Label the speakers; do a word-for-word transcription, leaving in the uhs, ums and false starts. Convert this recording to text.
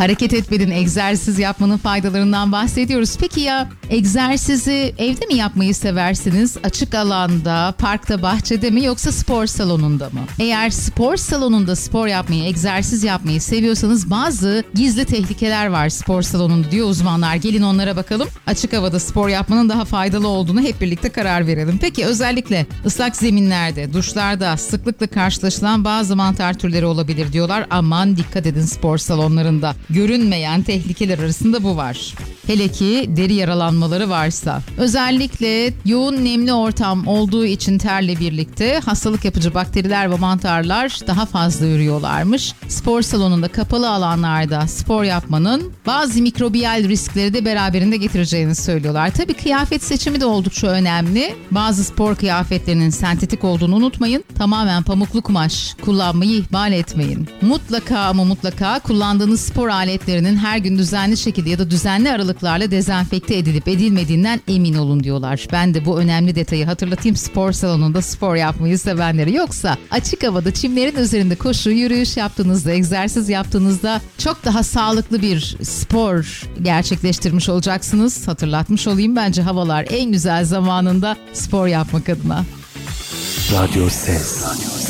Speaker 1: Hareket etmenin, egzersiz yapmanın faydalarından bahsediyoruz. Peki ya egzersizi evde mi yapmayı seversiniz? Açık alanda, parkta, bahçede mi yoksa spor salonunda mı? Eğer spor salonunda spor yapmayı, egzersiz yapmayı seviyorsanız bazı gizli tehlikeler var spor salonunda diyor uzmanlar. Gelin onlara bakalım. Açık havada spor yapmanın daha faydalı olduğunu hep birlikte karar verelim. Peki özellikle ıslak zeminlerde, duşlarda sıklıkla karşılaşılan bazı mantar türleri olabilir diyorlar. Aman dikkat edin spor salonlarında. Görünmeyen tehlikeler arasında bu var. Hele ki deri yaralanmaları varsa. Özellikle yoğun nemli ortam olduğu için terle birlikte hastalık yapıcı bakteriler ve mantarlar daha fazla ürüyorlarmış. Spor salonunda, kapalı alanlarda spor yapmanın bazı mikrobiyal riskleri de beraberinde getireceğini söylüyorlar. Tabii kıyafet seçimi de oldukça önemli. Bazı spor kıyafetlerinin sentetik olduğunu unutmayın. Tamamen pamuklu kumaş kullanmayı ihmal etmeyin. Mutlaka ama mutlaka kullandığınız spor aletlerinin her gün düzenli şekilde ya da düzenli aralıklarla dezenfekte edilip edilmediğinden emin olun diyorlar. Ben de bu önemli detayı hatırlatayım spor salonunda spor yapmayı sevenlere. Yoksa açık havada çimlerin üzerinde koşu, yürüyüş yaptığınızda, egzersiz yaptığınızda çok daha sağlıklı bir spor gerçekleştirmiş olacaksınız. Hatırlatmış olayım, bence havalar en güzel zamanında spor yapmak adına.
Speaker 2: Radyo Ses.